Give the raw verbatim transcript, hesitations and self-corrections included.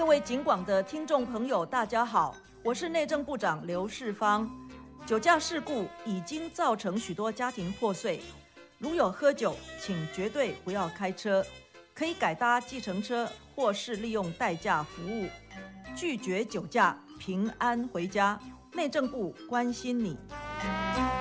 位警广的听众朋友，大家好，我是内政部长刘世芳。酒驾事故已经造成许多家庭破碎，如有喝酒，请绝对不要开车，可以改搭计程车或是利用代驾服务，拒绝酒驾，平安回家。内政部关心你。